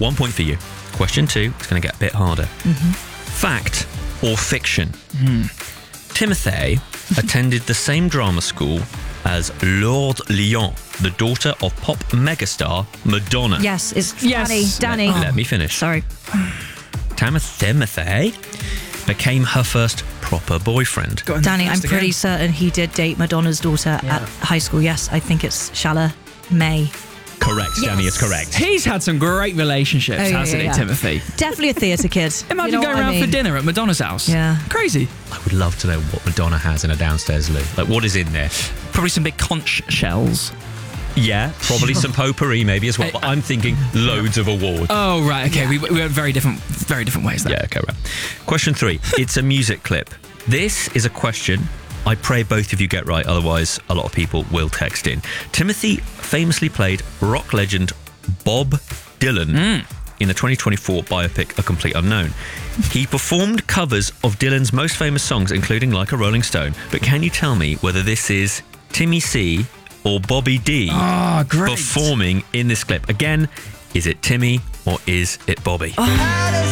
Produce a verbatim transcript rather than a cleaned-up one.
One point for you. Question two, it's going to get a bit harder. Mm-hmm. Fact or fiction? Mm. Timothée attended the same drama school as Lord Lyon, the daughter of pop megastar Madonna. Yes, it's Yes. Danny. Danny. Let, let me finish. Sorry. Tam- Timothée became her first proper boyfriend. Got in Danny, I'm first pretty again. certain he did date Madonna's daughter Yeah. at high school. Yes, I think it's Shala May. Correct, Danny is Yes. correct. He's had some great relationships, Oh, yeah, hasn't yeah, he, yeah. Timothy? Definitely a theatre kid. Imagine You know going what I around mean? for dinner at Madonna's house. Yeah. Crazy. I would love to know what Madonna has in a downstairs loo. Like, what is in there? Probably some big conch shells. Yeah, probably some potpourri maybe as well, but I'm thinking loads of awards. Oh, right. Okay. We, we went very different, very different ways there. Yeah, okay, right. Question three. It's a music clip. This is a question I pray both of you get right, otherwise a lot of people will text in. Timothy famously played rock legend Bob Dylan Mm. in the twenty twenty-four biopic A Complete Unknown. He performed covers of Dylan's most famous songs, including Like a Rolling Stone. But can you tell me whether this is Timmy C or Bobby D Oh, great. performing in this clip? Again, is it Timmy or is it Bobby? Oh.